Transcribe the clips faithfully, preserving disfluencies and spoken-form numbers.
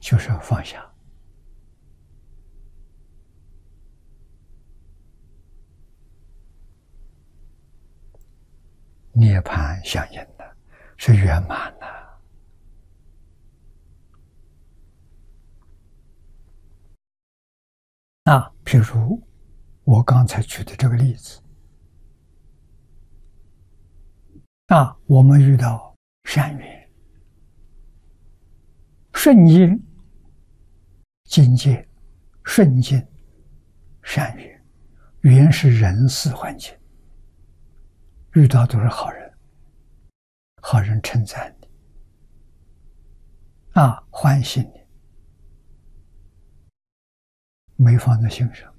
就是放下。涅槃相应的是圆满的。啊，譬如我刚才举的这个例子，啊，我们遇到善缘、顺境、境界、顺境、善缘，缘是人事环境，遇到都是好人，好人称赞你，啊，欢喜你，没放在心上，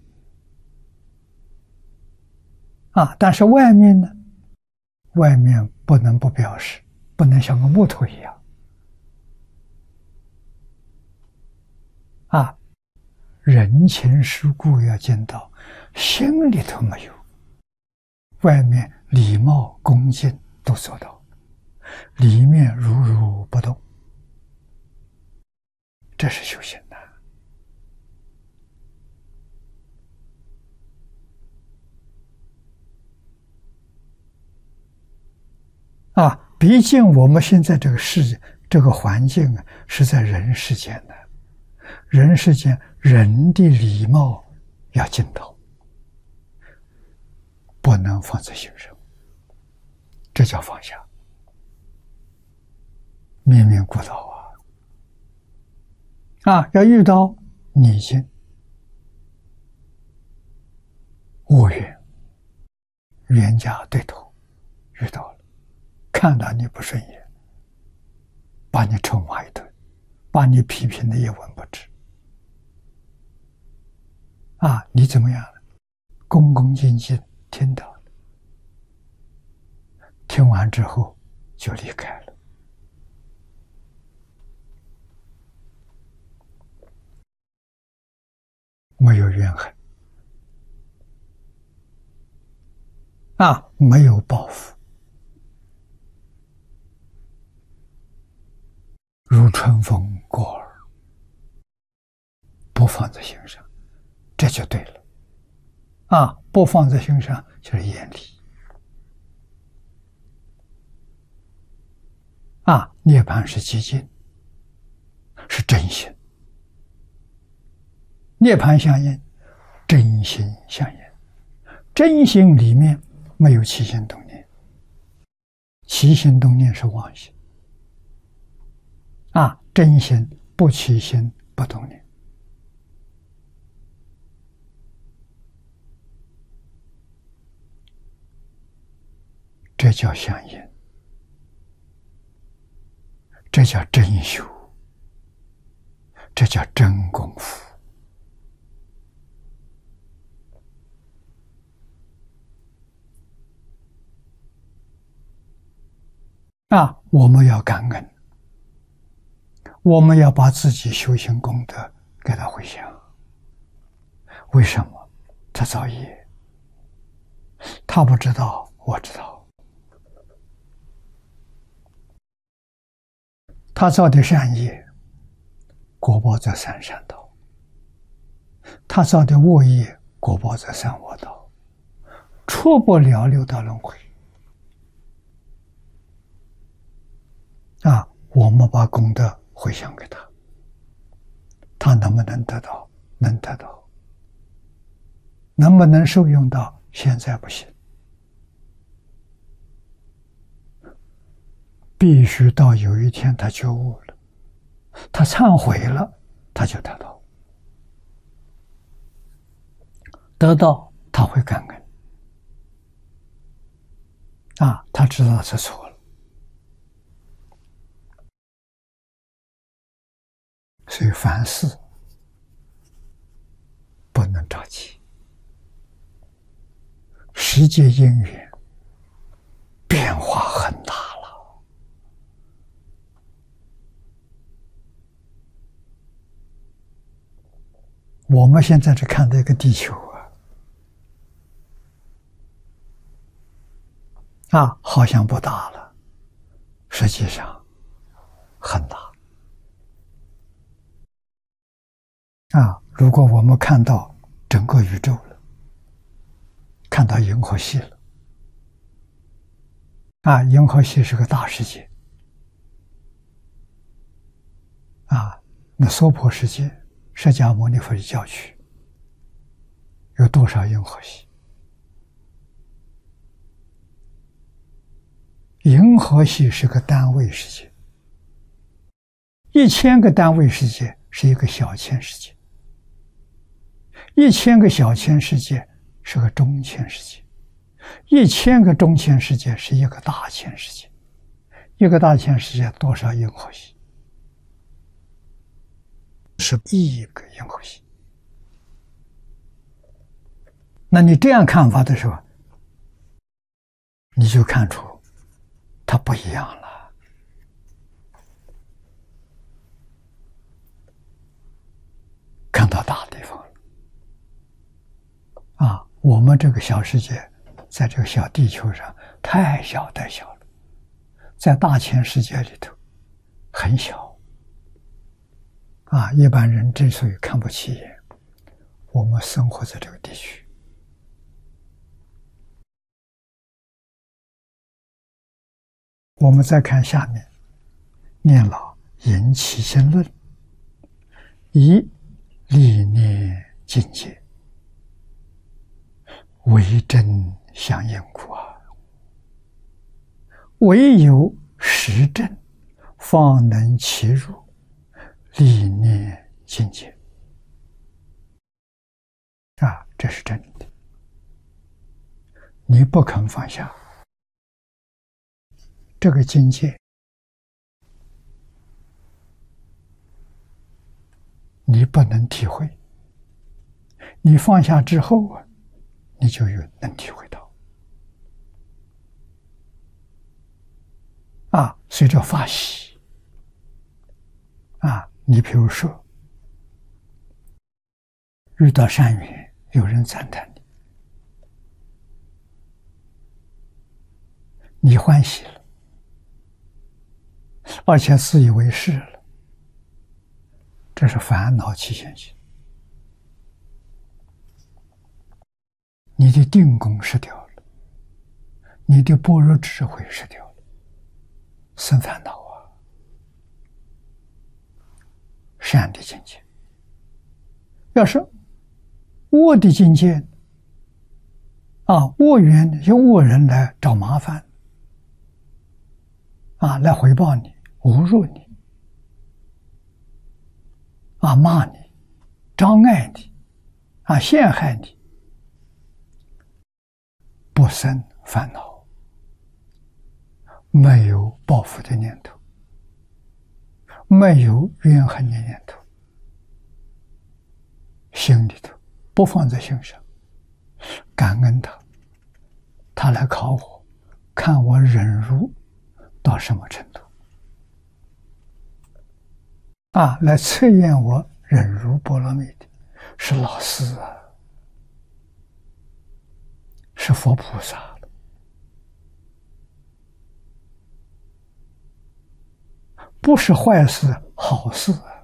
啊，但是外面呢？外面不能不表示，不能像个木头一样，啊，人情世故要见到，心里头没有，外面礼貌恭敬都做到，里面如如不动，这是修行的。啊，毕竟我们现在这个世这个环境啊，是在人世间的，人世间人的礼貌要尽到，不能放在心上，这叫放下。面面顾到啊，啊，要遇到逆境、恶缘、冤家对头，遇到了。看到你不顺眼，把你臭骂一顿，把你批评的一文不值，啊，你怎么样了？恭恭敬敬听到了，听完之后就离开了，没有怨恨，啊，没有报复。如春风过耳，不放在心上，这就对了。啊，不放在心上就是远离。啊，涅槃是寂静，是真心。涅槃相应，真心相应。真心里面没有起心动念，起心动念是妄心。啊，真心不起心不动念，这叫相应，这叫真修，这叫真功夫。啊，我们要感恩。我们要把自己修行功德给他回向。为什么？他造业，他不知道，我知道。他造的善业，果报在三善道；他造的恶业，果报在三恶道，出不了六道轮回。啊，我们把功德回向给他，他能不能得到？能得到。能不能受用到？现在不行，必须到有一天他觉悟了，他忏悔了，他就得到。得到他会感恩，啊，他知道他错了。所以凡事不能着急，世界因缘变化很大了。我们现在只看到一个地球啊，啊，好像不大了，实际上很大。 啊，如果我们看到整个宇宙了，看到银河系了，啊，银河系是个大世界，啊，那娑婆世界，释迦牟尼佛的教区有多少银河系？银河系是个单位世界，一千个单位世界是一个小千世界，一千个小千世界是个中千世界，一千个中千世界是一个大千世界，一个大千世界多少银河系？是亿个银河系。那你这样看法的时候，你就看出它不一样了。看到大地方了啊！我们这个小世界，在这个小地球上太小太小了，在大千世界里头很小啊！一般人之所以看不起眼，我们生活在这个地区。我们再看下面，念老引起心论，以理念境界为真相应故啊！唯有实证，方能契入理念境界啊！这是真的，你不肯放下这个境界，你不能体会。你放下之后啊，你就有能体会到啊，随着发喜啊，你比如说遇到善缘，有人赞叹你，你欢喜了，而且自以为是了，这是烦恼起现行，你的定功失掉了，你的般若智慧失掉了，生烦恼啊！善的境界，要是恶的境界啊，恶缘有恶人来找麻烦啊，来回报你，侮辱你，啊，骂你，障碍你，啊，陷害你，不生烦恼，没有报复的念头，没有怨恨的念头，心里头不放在心上，感恩他，他来考我，看我忍辱到什么程度啊，来测验我忍辱波罗蜜的是老师啊，是佛菩萨，不是坏事，好事啊！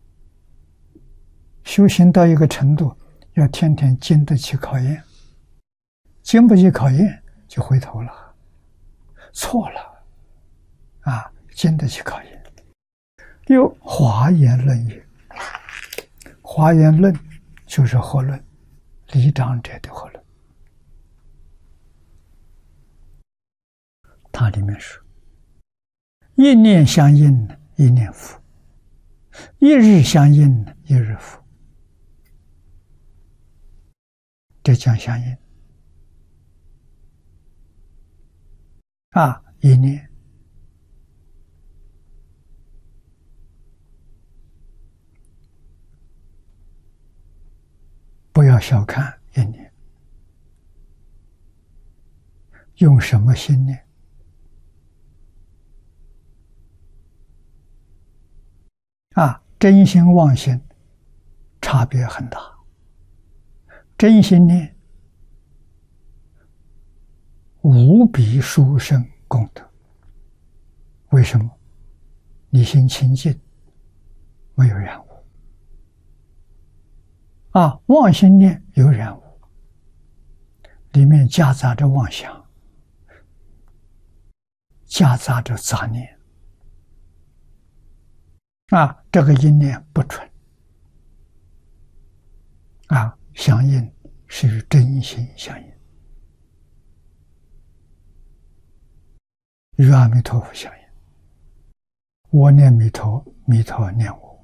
修行到一个程度，要天天经得起考验，经不起考验就回头了，错了啊！经得起考验。有华严论也，华严论就是合论，离长者的合论。它里面说，一念相应，一念佛；一日相应，一日佛。这讲相应啊，一念不要小看一念，用什么心念？啊，真心妄心差别很大。真心念无比殊胜功德。为什么？你心清净，没有染污， 啊，妄心念有染污，里面夹杂着妄想，夹杂着杂念。啊，这个因念不纯。啊，相应是与真心相应，与阿弥陀佛相应。我念弥陀，弥陀念我，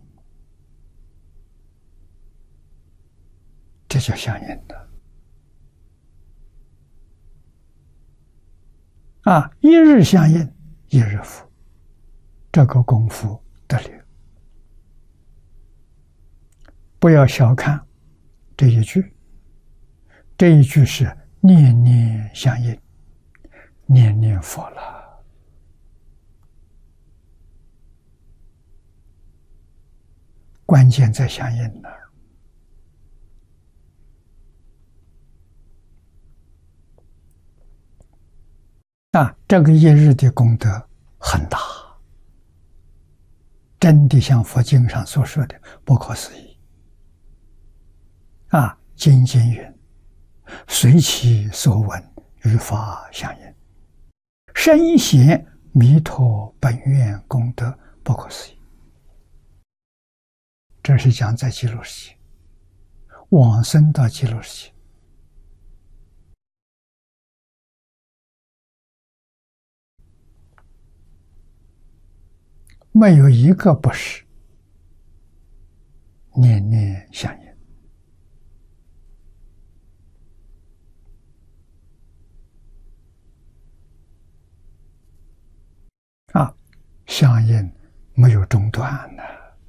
这叫相应的。啊，一日相应，一日福，这个功夫得力。不要小看这一句，这一句是念念相应，念念佛了。关键在相应呢。啊，这个一日的功德很大，真的像佛经上所说的不可思议。啊，经经云：随其所闻，与法相应，深显弥陀本愿功德不可思议。这是讲在极乐世界，往生到极乐世界。没有一个不是念念相应。啊，相应没有中断呢，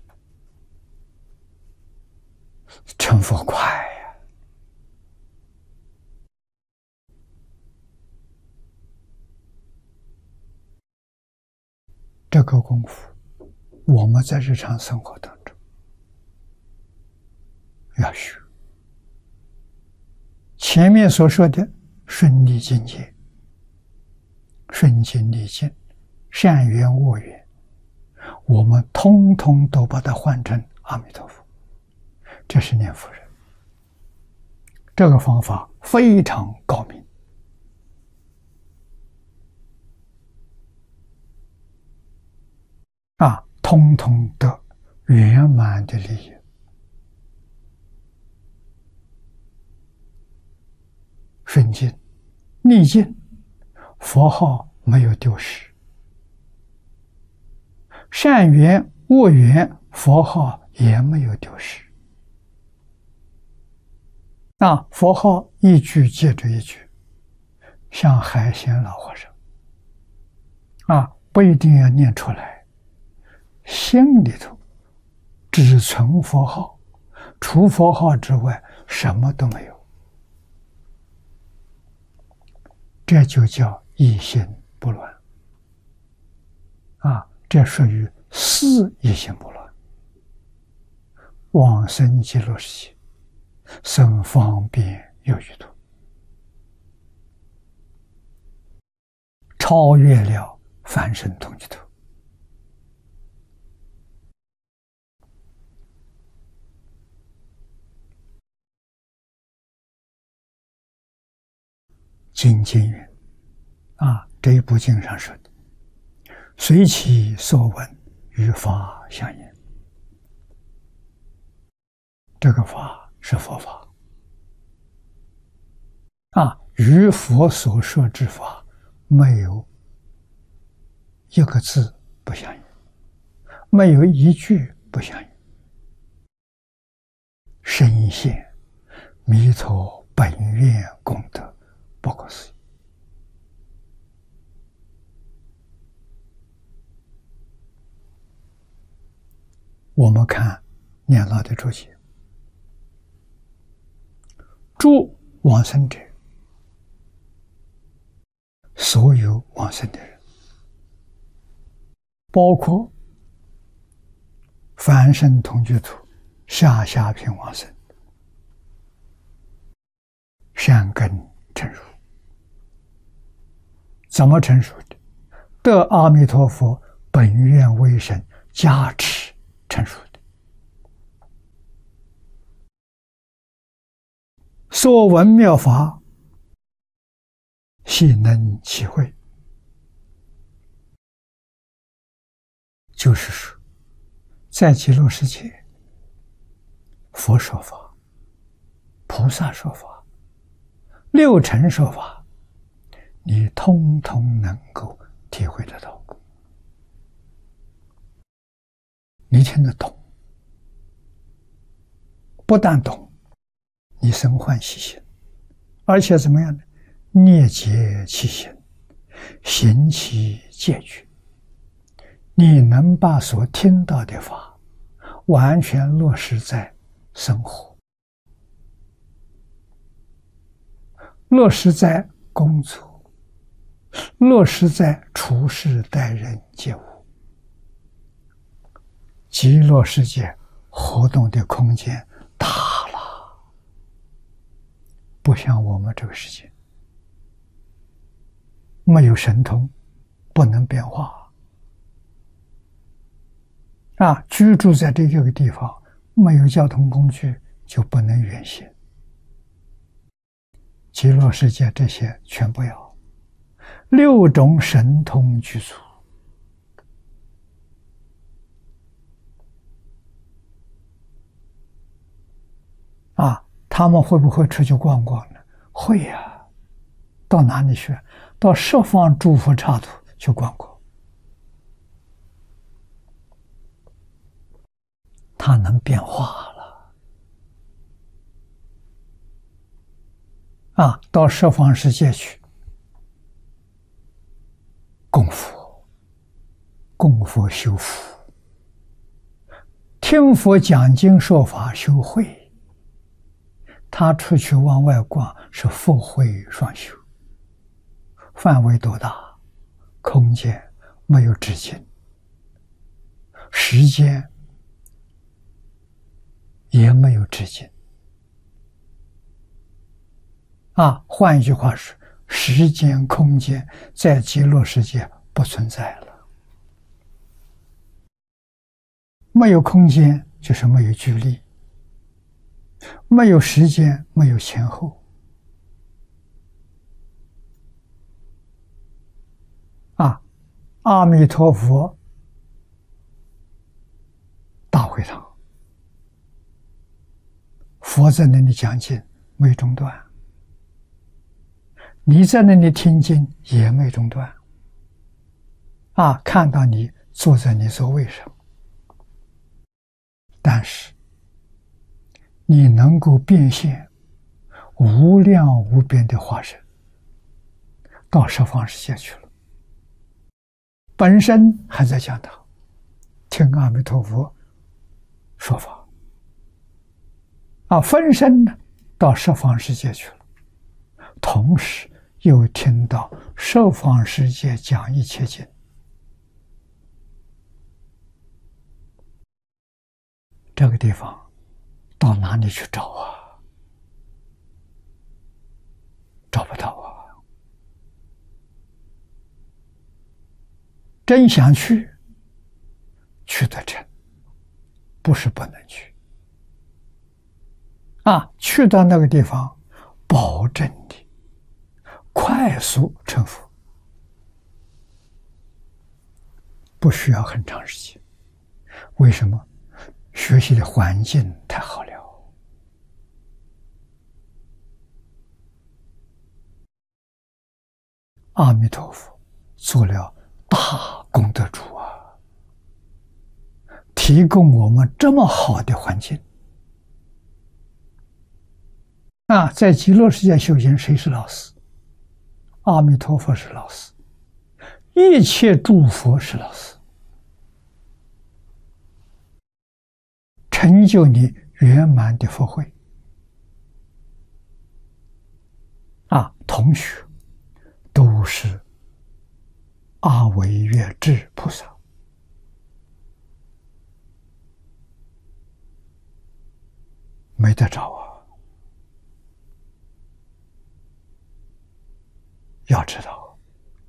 成佛快呀！这个功夫，我们在日常生活当中要学。前面所说的顺利境界、顺境利境、善缘恶缘，我们通通都把它换成阿弥陀佛，这是念佛人。这个方法非常高明。啊，通通得圆满的利益。顺境、逆境，佛号没有丢失；善缘、恶缘，佛号也没有丢失。啊，佛号一句接着一句，像海鲜老和尚。啊，不一定要念出来。心里头只存佛号，除佛号之外什么都没有，这就叫一心不乱。啊，这属于四一心不乱。往生极乐世界，生方便有余土，超越了凡圣同居土。经经云啊，这一部经上说的，随其所闻，与法相应。这个法是佛法啊，与佛所说之法没有一个字不相应，没有一句不相应。深显弥陀本愿功德不可思议。我们看念老的注解，诸往生者，所有往生的人，包括凡圣同居土、下下品往生，善根成熟。怎么成熟的？得阿弥陀佛本愿威神加持成熟的。 所闻妙法，悉能体会。就是说，在极乐世界，佛说法，菩萨说法，六尘说法，你通通能够体会得到，你听得懂。不但懂，你生欢喜心，而且怎么样呢？灭结其心，行其戒具。你能把所听到的法完全落实在生活，落实在工作，落实在处事待人接物。极乐世界活动的空间大了，不像我们这个世界，没有神通，不能变化。啊，居住在这个地方，没有交通工具就不能远行。极乐世界这些全不要，六种神通具足。啊，他们会不会出去逛逛呢？会呀、啊，到哪里去？到十方诸佛刹土去逛逛。它能变化了啊！到十方世界去供佛、供佛修福，听佛讲经说法修慧。他出去往外逛是福慧双修，范围多大？空间没有止境，时间也没有止境。啊，换一句话说，时间、空间在极乐世界不存在了。没有空间就是没有距离，没有时间，没有前后。啊，阿弥陀佛大会堂，佛在那里讲经没中断，你在那里听经也没中断。啊，看到你坐在你座位上，但是你能够变现无量无边的化身到十方世界去了，本身还在讲堂听阿弥陀佛说法，啊，分身呢到十方世界去了，同时又听到十方世界讲一切经。这个地方到哪里去找啊？找不到啊！真想去，去得成，不是不能去。啊，去到那个地方，保证的快速成佛，不需要很长时间。为什么？学习的环境太好了。阿弥陀佛做了大功德主啊，提供我们这么好的环境。啊，在极乐世界修行，谁是老师？阿弥陀佛是老师，一切诸佛是老师，成就你圆满的佛慧。啊，同学都是阿惟越致菩萨，没得找啊！要知道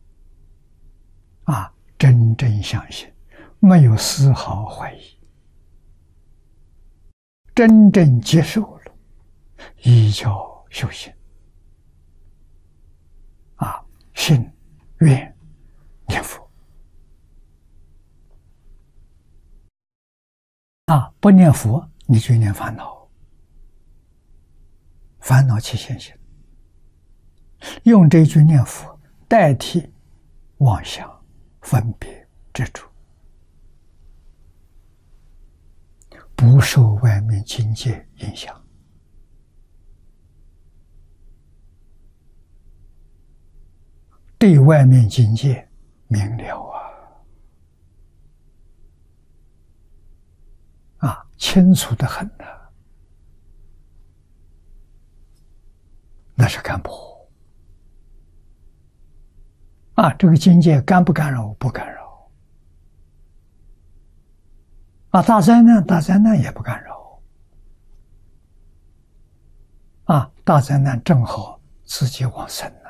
啊，真正相信，没有丝毫怀疑，真正接受了，依教修行啊，信、愿、念佛啊，不念佛你就念烦恼，烦恼起现行，用这句念佛代替妄想、分别、执着，不受外面境界影响。对外面境界明了啊，啊，清楚得很呐、啊，那是干破啊。这个境界干不干扰？不干扰啊。大灾难，大灾难也不干扰啊。大灾难正好自己往生了。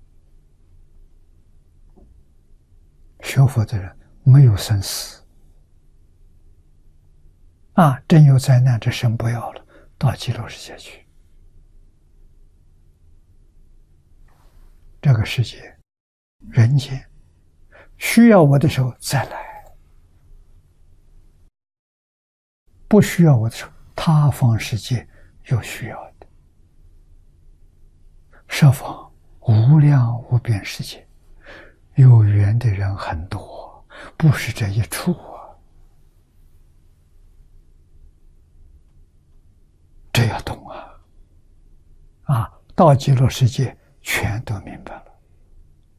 学佛的人没有生死啊，真有灾难，这身不要了，到极乐世界去。这个世界，人间需要我的时候再来，不需要我的时候，他方世界有需要的。设方无量无边世界。有缘的人很多，不是这一处啊，这要懂啊！啊，到极乐世界全都明白了。